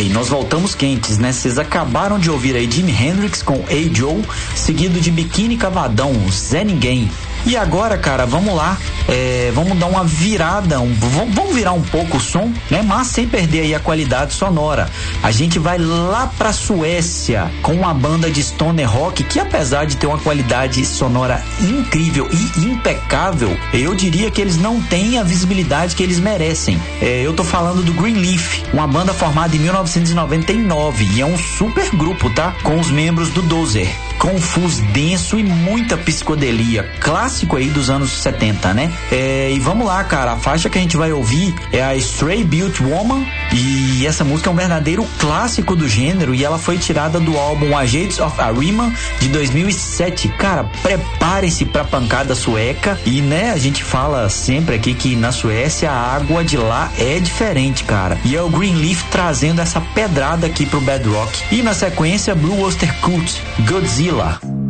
E nós voltamos quentes, né? Vocês acabaram de ouvir aí Jimi Hendrix com Hey Joe, seguido de Biquíni Cavadão, Zé Ninguém. E agora, cara, vamos lá, vamos dar uma virada, vamos virar um pouco o som, né? Mas sem perder aí a qualidade sonora. A gente vai lá pra Suécia com uma banda de stoner rock que, apesar de ter uma qualidade sonora incrível e impecável, eu diria que eles não têm a visibilidade que eles merecem. Eu tô falando do Greenleaf, uma banda formada em 1999 e é um super grupo, tá? Com os membros do Dozer, confuso, denso e muita psicodelia, clássico aí dos anos 70, né? E vamos lá, cara, a faixa que a gente vai ouvir é a Stray Built Woman, e essa música é um verdadeiro clássico do gênero e ela foi tirada do álbum A Shades of Ahriman de 2007. Cara, preparem-se pra pancada sueca e, né, a gente fala sempre aqui que na Suécia a água de lá é diferente, cara. E é o Greenleaf trazendo essa pedrada aqui pro Bedrock. E na sequência, Blue Oyster Cult, Godzilla.